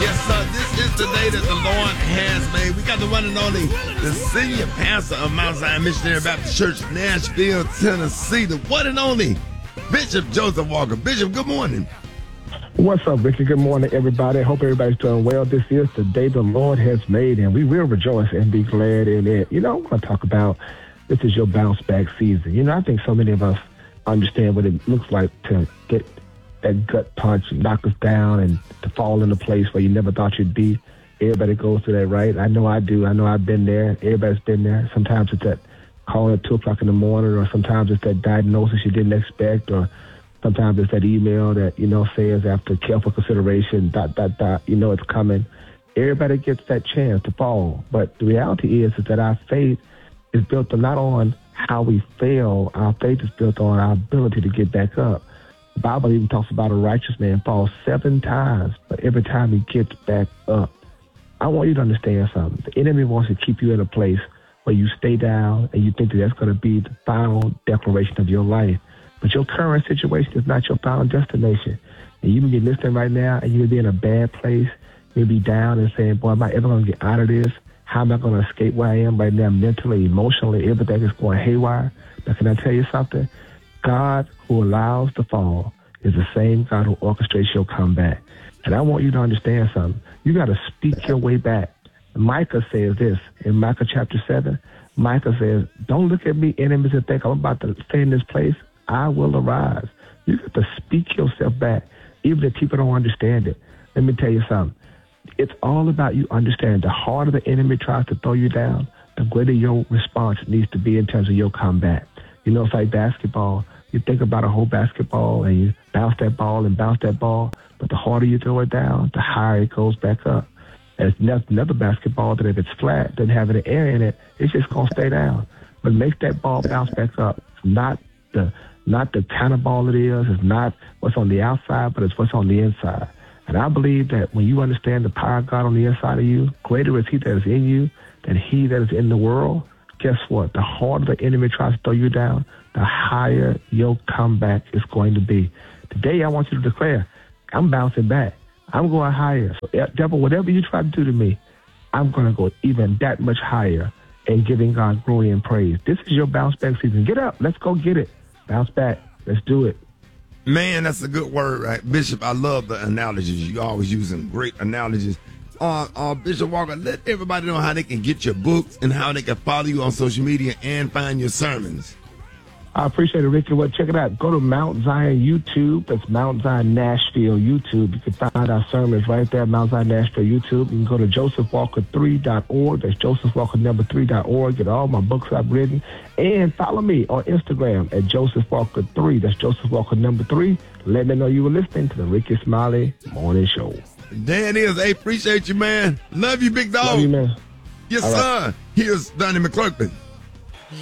Yes, sir. This is the day that the Lord has made. We got the one and only, the senior pastor of Mount Zion Missionary Baptist Church, Nashville, Tennessee, the one and only Bishop Joseph Walker. Bishop, good morning. What's up, Ricky? Good morning, everybody. Hope everybody's doing well. This is the day the Lord has made, and we will rejoice and be glad in it. I want to talk about this is your bounce back season. I think so many of us understand what it looks like to get that gut punch and knock us down and to fall in a place where you never thought you'd be. Everybody goes through that, right? I know I do. I know I've been there. Everybody's been there. Sometimes it's that call at 2 o'clock in the morning, or sometimes it's that diagnosis you didn't expect, or sometimes it's that email that, says after careful consideration, ... it's coming. Everybody gets that chance to fall. But the reality is that our faith is built not on how we fail. Our faith is built on our ability to get back up. The Bible even talks about a righteous man falls 7 times, but every time he gets back up. I want you to understand something. The enemy wants to keep you in a place where you stay down and you think that that's going to be the final declaration of your life. But your current situation is not your final destination. And you can be listening right now and you can be in a bad place. You'll be down and saying, boy, am I ever going to get out of this? How am I going to escape where I am right now mentally, emotionally? Everything is going haywire. But can I tell you something? God who allows the fall is the same God who orchestrates your comeback. And I want you to understand something. You got to speak your way back. Micah says this in Micah chapter 7. Micah says, don't look at me, enemies, and think I'm about to stay in this place. I will arise. You got to speak yourself back, even if people don't understand it. Let me tell you something. It's all about you understanding. The harder the enemy tries to throw you down, the greater your response needs to be in terms of your comeback. It's like basketball. You think about a whole basketball and you bounce that ball and bounce that ball, but the harder you throw it down, the higher it goes back up. And it's another basketball that if it's flat, doesn't have any air in it, it's just going to stay down. But make that ball bounce back up. It's not the kind of ball it is. It's not what's on the outside, but it's what's on the inside. And I believe that when you understand the power of God on the inside of you, greater is he that is in you than he that is in the world. Guess what? The harder the enemy tries to throw you down, the higher your comeback is going to be. Today, I want you to declare, I'm bouncing back. I'm going higher. So, devil, whatever you try to do to me, I'm going to go even that much higher and giving God glory and praise. This is your bounce back season. Get up. Let's go get it. Bounce back. Let's do it. Man, that's a good word, right? Bishop, I love the analogies. You always using great analogies. Bishop Walker, let everybody know how they can get your books and how they can follow you on social media and find your sermons. I appreciate it, Ricky. Well, check it out. Go to Mount Zion YouTube. That's Mount Zion Nashville YouTube. You can find our sermons right there, Mount Zion Nashville YouTube. You can go to josephwalker3.org. That's josephwalker3.org. Get all my books I've written. And follow me on Instagram at josephwalker3. That's josephwalker3. Let me know you were listening to the Ricky Smiley Morning Show. There it is. Hey, appreciate you, man. Love you, big dog. Love you, man. Yes, all sir. Right. Here's Donnie McClurkin.